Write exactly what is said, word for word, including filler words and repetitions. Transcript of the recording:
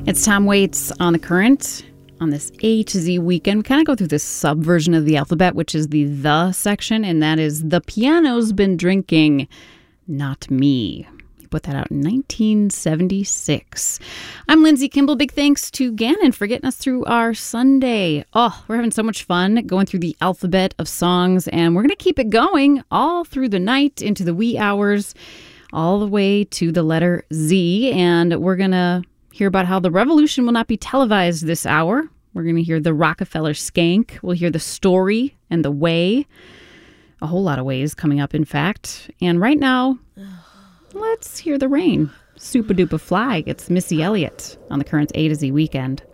It's Tom Waits on The Current on this A to Z weekend. We kind of go through this subversion of the alphabet, which is the the section, and that is the piano's been drinking, not me. He put that out in nineteen seventy-six. I'm Lindsay Kimball. Big thanks to Gannon for getting us through our Sunday. Oh, we're having so much fun going through the alphabet of songs, and we're going to keep it going all through the night into the wee hours, all the way to the letter Z, and we're going to hear about how the revolution will not be televised this hour. We're going to hear the Rockefeller Skank. We'll hear the story and the way. A whole lot of ways coming up, in fact. And right now, let's hear the rain. Super Duper Fly gets Missy Elliott on The Current's A to Z weekend.